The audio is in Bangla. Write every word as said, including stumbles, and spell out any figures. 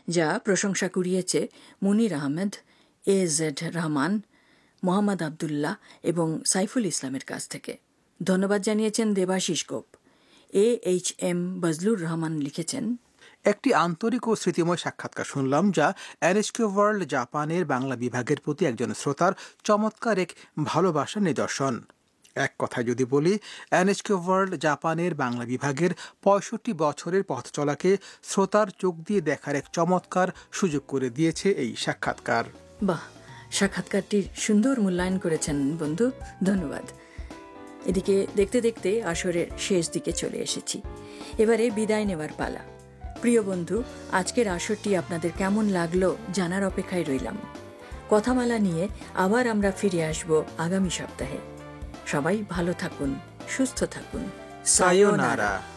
যা প্রশংসা কুড়িয়েছে মুনির আহমেদ, এ জেড রহমান, মোহাম্মদ আবদুল্লাহ এবং সাইফুল ইসলামের কাছ থেকে। ধন্যবাদ জানিয়েছেন দেবাশিস গোপ। A H M Bazlur Rahman লিখেছেন, একটি আন্তরিক ও স্মৃতিময় সাক্ষাৎকার শুনলাম, যা এনএচকে ওয়ার্ল্ড জাপানের বাংলা বিভাগের প্রতি একজন শ্রোতার চমৎকার এক ভালোবাসার নিদর্শন। এক কথায় যদি বলি, এনএচকে ওয়ার্ল্ড জাপানের বাংলা বিভাগের পঁয়ষট্টি বছরের পথ চলাকে শ্রোতার চোখ দিয়ে দেখার এক চমৎকার সুযোগ করে দিয়েছে এই সাক্ষাৎকার। বাহ, সাক্ষাৎকারটির সুন্দর মূল্যায়ন করেছেন বন্ধু, ধন্যবাদ। এদিকে দেখতে দেখতে আসরের শেষ দিকে চলে এসেছি। এবারে বিদায় নেওয়ার পালা। প্রিয় বন্ধু, আজকের আসরটি আপনাদের কেমন লাগলো জানার অপেক্ষায় রইলাম। কথামালা নিয়ে আবার আমরা ফিরে আসব আগামী সপ্তাহে। সবাই ভালো থাকুন, সুস্থ থাকুন। সায়োনারা।